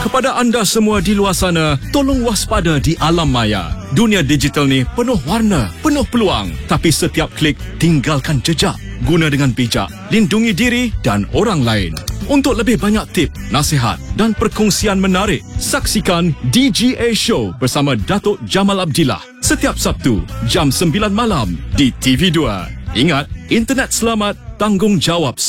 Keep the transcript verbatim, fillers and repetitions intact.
Kepada anda semua di luar sana, tolong waspada di alam maya. Dunia digital ni penuh warna, penuh peluang. Tapi setiap klik, tinggalkan jejak. Guna dengan bijak, lindungi diri dan orang lain. Untuk lebih banyak tip, nasihat dan perkongsian menarik, saksikan D G A Show bersama Datuk Jamal Abdillah setiap Sabtu jam sembilan malam di T V dua. Ingat, internet selamat, tanggungjawab